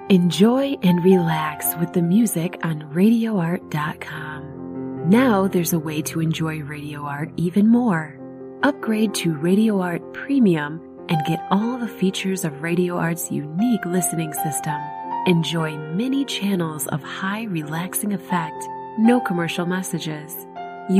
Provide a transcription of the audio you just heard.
Enjoy and relax with the music on RadioArt.com. Now there's a way to enjoy Radio Art even more. Upgrade to Radio Art Premium and get all the features of Radio Art's unique listening system. Enjoy many channels of high relaxing effect, no commercial messages.